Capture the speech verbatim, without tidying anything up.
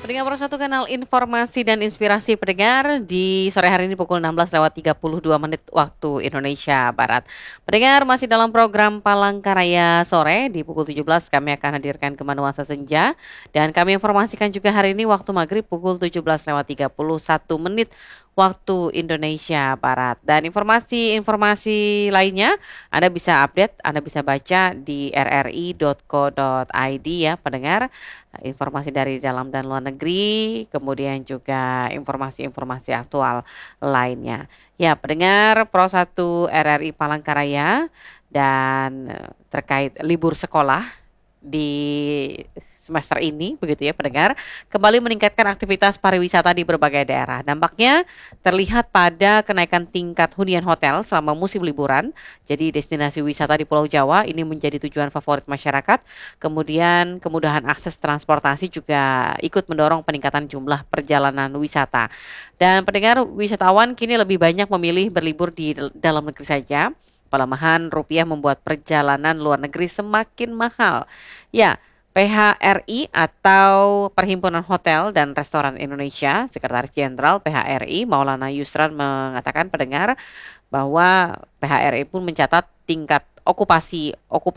Pendengar Pro satu Kanal Informasi dan Inspirasi pendengar di sore hari ini pukul enam belas lewat tiga puluh dua menit waktu Indonesia Barat. Pendengar masih dalam program Palangkaraya sore di pukul tujuh belas kami akan hadirkan Gema Nuansa Senja dan kami informasikan juga hari ini waktu maghrib pukul tujuh belas lewat tiga puluh satu menit waktu Indonesia Barat. Dan informasi-informasi lainnya Anda bisa update, Anda bisa baca di r r i dot co dot i d ya pendengar. Informasi dari dalam dan luar negeri, kemudian juga informasi-informasi aktual lainnya. Ya, pendengar Pro satu R R I Palangkaraya dan eh, terkait libur sekolah di semester ini, begitu ya pendengar, kembali meningkatkan aktivitas pariwisata di berbagai daerah. Dampaknya terlihat pada kenaikan tingkat hunian hotel selama musim liburan. Jadi destinasi wisata di Pulau Jawa ini menjadi tujuan favorit masyarakat. Kemudian kemudahan akses transportasi juga ikut mendorong peningkatan jumlah perjalanan wisata. Dan pendengar, wisatawan kini lebih banyak memilih berlibur di dalam negeri saja. Pelemahan rupiah membuat perjalanan luar negeri semakin mahal. Ya, P H R I atau Perhimpunan Hotel dan Restoran Indonesia, Sekretaris Jenderal P H R I Maulana Yusran mengatakan pendengar bahwa P H R I pun mencatat tingkat okupasi okupasi